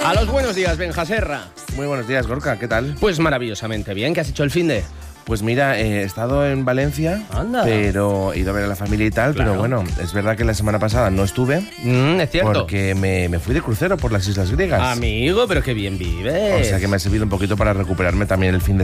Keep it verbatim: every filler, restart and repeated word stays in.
A los buenos días, Benja Serra. Muy buenos días, Gorka, ¿qué tal? Pues maravillosamente bien. ¿Qué has hecho el finde? Pues mira, eh, he estado en Valencia, Anda. pero he ido a ver a la familia y tal, Claro. pero bueno, es verdad que la semana pasada no estuve Mm, es cierto. porque me, me fui de crucero por las islas griegas. Amigo, pero qué bien vives. O sea que me ha servido un poquito para recuperarme también el fin de